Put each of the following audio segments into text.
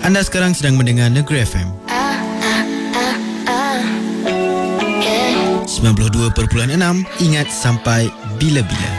Anda sekarang sedang mendengar Negeri FM 92.6. Ingat sampai bila-bila.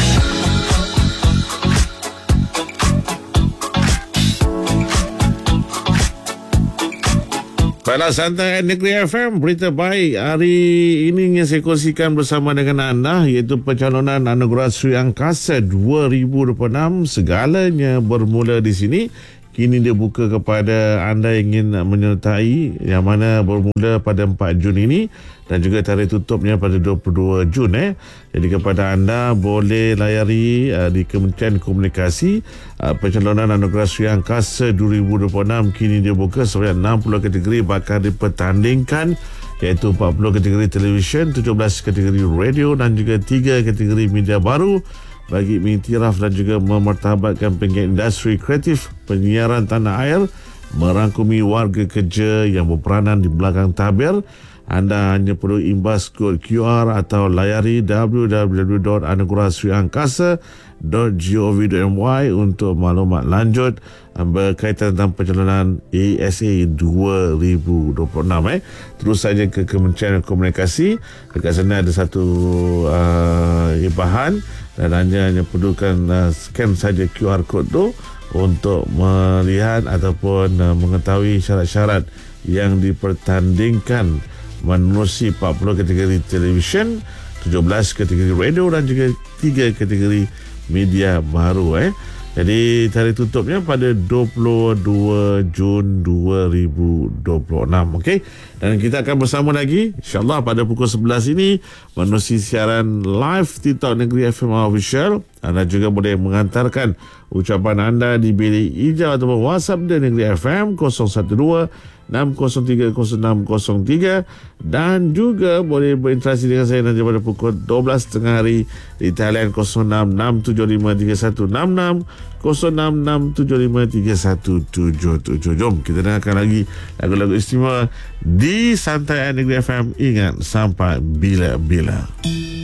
Baiklah, santai Negeri FM, berita baik hari ini yang saya kongsikan bersama dengan anda, iaitu pencalonan Anugerah Sri Angkasa 2026. Segalanya bermula di sini. Kini dia buka kepada anda yang ingin menyertai, yang mana bermula pada 4 Jun ini dan juga tarikh tutupnya pada 22 Jun. Jadi kepada anda boleh layari di Kementerian Komunikasi pencalonan Anugerah Sri Angkasa 2026. Kini dia buka sebanyak 60 kategori bakal dipertandingkan, iaitu 40 kategori televisyen, 17 kategori radio dan juga 3 kategori media baru bagi mengiktiraf dan juga memartabatkan penggiat industri kreatif penyiaran tanah air, merangkumi warga kerja yang berperanan di belakang tabir. Anda hanya perlu imbas kod QR atau layari www.anugerahsriangkasa.gov.my untuk maklumat lanjut berkaitan tentang pencalonan ASA 2026. Terus saja ke Kementerian Komunikasi. Dekat sana ada satu ibahan dan hanya perlukan scan saja QR code tu untuk melihat ataupun mengetahui syarat-syarat yang dipertandingkan menerusi 40 kategori televisyen, 17 kategori radio dan juga 3 kategori media baru. Jadi tarikh tutupnya pada 22 Jun 2026. Okey. Dan kita akan bersama lagi insya-Allah pada pukul 11 ini menerusi siaran live TikTok Negeri FM Official. Anda juga boleh mengantarkan ucapan anda di bilik hijau ataupun WhatsApp di Negeri FM 012-603-0603 dan juga boleh berinteraksi dengan saya nanti pada pukul 12.30 hari di talian 0667531166, 0667531177. Jom kita dengarkan lagi lagu-lagu istimewa di Santai Negeri FM. Ingat sampai bila-bila.